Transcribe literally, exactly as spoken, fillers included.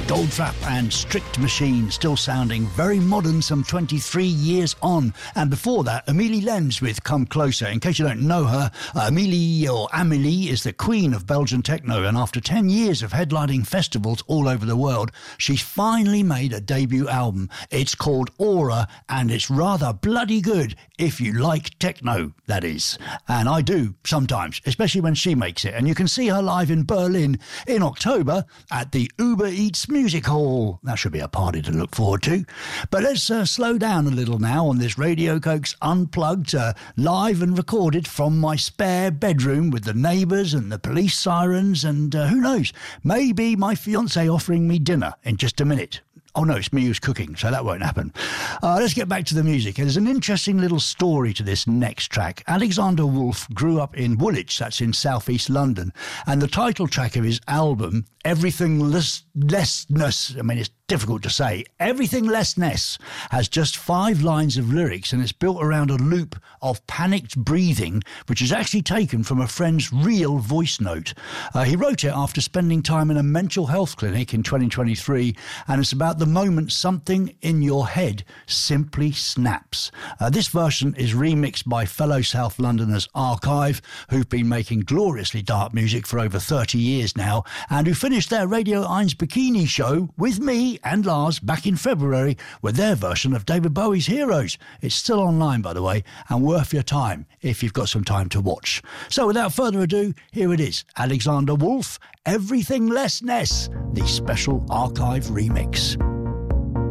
Goldfrapp and Strict Machine, still sounding very modern some twenty-three years on. And before that, Amelie Lens with Come Closer. In case you don't know her, uh, Amelie, or Amelie, is the queen of Belgian techno, and after ten years of headlining festivals all over the world, she's finally made a debut album. It's called Aura, and it's rather bloody good if you like techno, that is. And I do sometimes, especially when she makes it. And you can see her live in Berlin in October at the Uber Eats Music Hall. That should be a party to look forward to. But let's uh, slow down a little now on this Radio Cokes Unplugged, uh, live and recorded from my spare bedroom with the neighbours and the police sirens, and uh, who knows, maybe my fiancé offering me dinner in just a minute. Oh no, it's me who's cooking, so that won't happen. Uh, let's get back to the music. There's an interesting little story to this next track. Alexander Wolf grew up in Woolwich, that's in southeast London, and the title track of his album, Everything Less Lessness, I mean, it's difficult to say, Everything Lessness, has just five lines of lyrics, and it's built around a loop of panicked breathing, which is actually taken from a friend's real voice note. Uh, he wrote it after spending time in a mental health clinic in twenty twenty-three, and it's about the moment something in your head simply snaps. Uh, this version is remixed by fellow South Londoners Archive, who've been making gloriously dark music for over thirty years now, and who finished their Radio eins Bikini show with me and Lars back in February with their version of David Bowie's Heroes. It's still online, by the way, and worth your time if you've got some time to watch. So without further ado, here it is, Alexander Wolf, Everything Lessness, the special Archive remix.